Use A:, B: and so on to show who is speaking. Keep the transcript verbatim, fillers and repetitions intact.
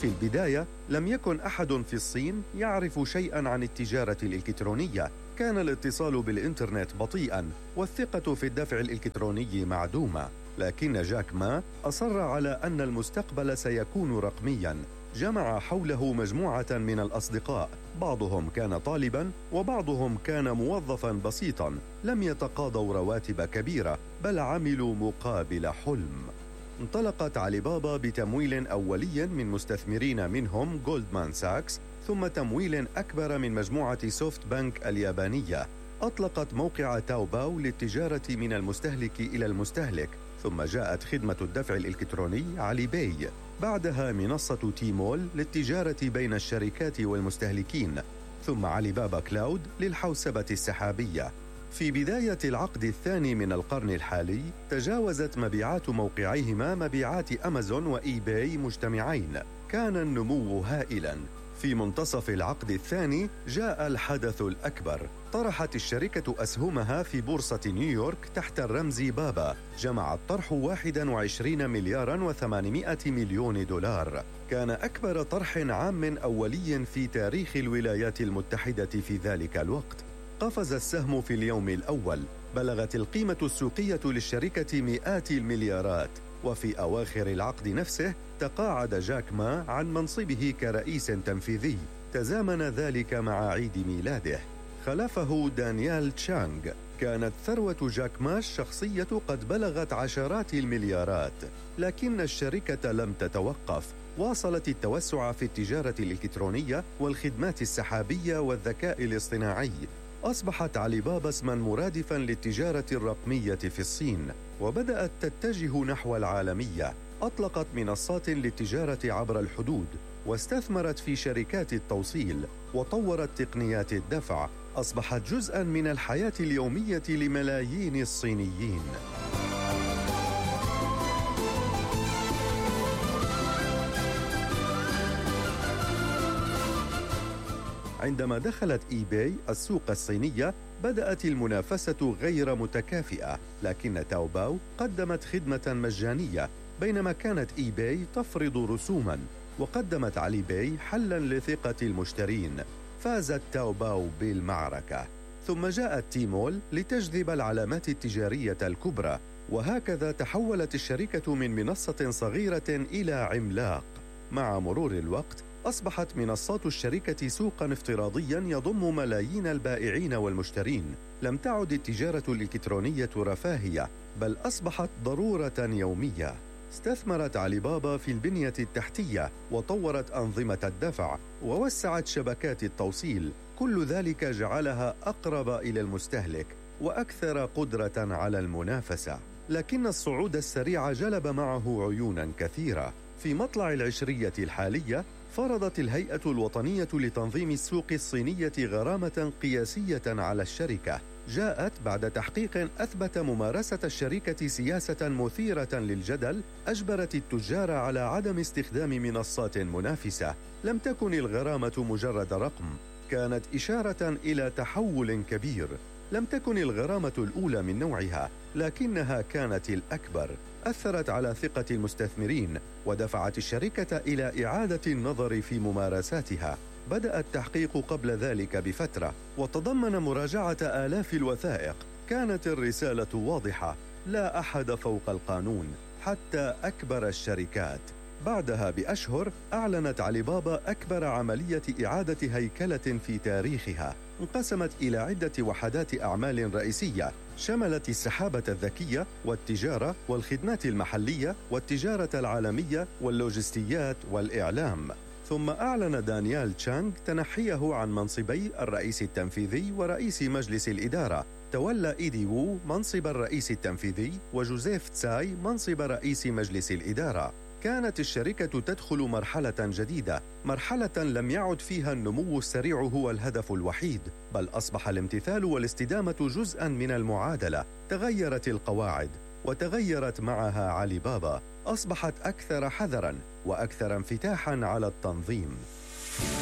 A: في البداية لم يكن أحد في الصين يعرف شيئاً عن التجارة الإلكترونية. كان الاتصال بالإنترنت بطيئاً والثقة في الدفع الإلكتروني معدومة. لكن جاك ما أصر على أن المستقبل سيكون رقمياً. جمع حوله مجموعة من الأصدقاء، بعضهم كان طالباً وبعضهم كان موظفاً بسيطاً. لم يتقاضوا رواتب كبيرة بل عملوا مقابل حلم. انطلقت علي بابا بتمويل أولي من مستثمرين منهم جولدمان ساكس، ثم تمويل أكبر من مجموعة سوفت بنك اليابانية. أطلقت موقع تاوباو للتجارة من المستهلك إلى المستهلك، ثم جاءت خدمة الدفع الإلكتروني علي باي، بعدها منصة تيمول للتجارة بين الشركات والمستهلكين، ثم علي بابا كلاود للحوسبة السحابية. في بداية العقد الثاني من القرن الحالي تجاوزت مبيعات موقعيهما مبيعات أمازون وإي باي مجتمعين. كان النمو هائلاً. في منتصف العقد الثاني جاء الحدث الأكبر. طرحت الشركة أسهمها في بورصة نيويورك تحت الرمز بابا. جمع الطرح واحد وعشرين ملياراً وثمانمائة مليون دولار. كان أكبر طرح عام أولي في تاريخ الولايات المتحدة في ذلك الوقت. قفز السهم في اليوم الأول. بلغت القيمة السوقية للشركة مئات المليارات. وفي أواخر العقد نفسه تقاعد جاك ما عن منصبه كرئيس تنفيذي. تزامن ذلك مع عيد ميلاده. خلفه دانيال تشانغ. كانت ثروة جاك ما الشخصية قد بلغت عشرات المليارات، لكن الشركة لم تتوقف. واصلت التوسع في التجارة الإلكترونية والخدمات السحابية والذكاء الاصطناعي. أصبحت علي بابا اسماً مرادفاً للتجارة الرقمية في الصين، وبدأت تتجه نحو العالمية. أطلقت منصات للتجارة عبر الحدود، واستثمرت في شركات التوصيل، وطورت تقنيات الدفع. أصبحت جزءاً من الحياة اليومية لملايين الصينيين. عندما دخلت إي باي السوق الصينية بدأت المنافسة غير متكافئة، لكن تاوباو قدمت خدمة مجانية بينما كانت إي باي تفرض رسوماً، وقدمت علي باي حلاً لثقة المشترين. فازت تاوباو بالمعركة، ثم جاءت تيمول لتجذب العلامات التجارية الكبرى، وهكذا تحولت الشركة من منصة صغيرة إلى عملاق. مع مرور الوقت أصبحت منصات الشركة سوقاً افتراضياً يضم ملايين البائعين والمشترين. لم تعد التجارة الإلكترونية رفاهية، بل أصبحت ضرورة يومية. استثمرت علي بابا في البنية التحتية، وطورت أنظمة الدفع، ووسعت شبكات التوصيل. كل ذلك جعلها أقرب إلى المستهلك وأكثر قدرة على المنافسة. لكن الصعود السريع جلب معه عيوناً كثيرة. في مطلع العشرية الحالية فرضت الهيئة الوطنية لتنظيم السوق الصينية غرامة قياسية على الشركة. جاءت بعد تحقيق أثبت ممارسة الشركة سياسة مثيرة للجدل أجبرت التجار على عدم استخدام منصات منافسة. لم تكن الغرامة مجرد رقم، كانت إشارة إلى تحول كبير. لم تكن الغرامة الأولى من نوعها، لكنها كانت الأكبر. أثرت على ثقة المستثمرين ودفعت الشركة إلى إعادة النظر في ممارساتها. بدأ التحقيق قبل ذلك بفترة، وتضمن مراجعة آلاف الوثائق. كانت الرسالة واضحة: لا أحد فوق القانون، حتى أكبر الشركات. بعدها بأشهر أعلنت علي بابا أكبر عملية إعادة هيكلة في تاريخها. انقسمت إلى عدة وحدات أعمال رئيسية، شملت السحابة الذكية والتجارة والخدمات المحلية والتجارة العالمية واللوجستيات والإعلام. ثم أعلن دانيال تشانغ تنحيه عن منصبي الرئيس التنفيذي ورئيس مجلس الإدارة. تولى إيدي وو منصب الرئيس التنفيذي وجوزيف تساي منصب رئيس مجلس الإدارة. كانت الشركة تدخل مرحلة جديدة، مرحلة لم يعد فيها النمو السريع هو الهدف الوحيد، بل أصبح الامتثال والاستدامة جزءاً من المعادلة. تغيرت القواعد وتغيرت معها علي بابا. أصبحت أكثر حذراً وأكثر انفتاحاً على التنظيم.